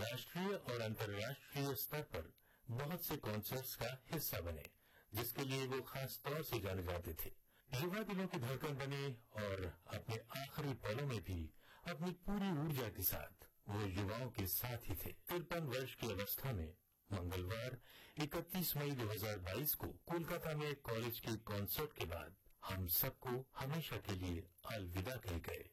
राष्ट्रीय और अंतर्राष्ट्रीय स्तर पर बहुत से कॉन्सर्ट्स का हिस्सा बने, जिसके लिए वो खास तौर से जाने जाते थे। युवा दिलों की धड़कन बने और अपने आखिरी पलों में भी अपनी पूरी ऊर्जा के साथ वो युवाओं के साथ ही थे। 53 वर्ष की अवस्था में मंगलवार 31 मई 2022 को कोलकाता में कॉलेज के कॉन्सर्ट के बाद हम सबको हमेशा के लिए अलविदा कह गए।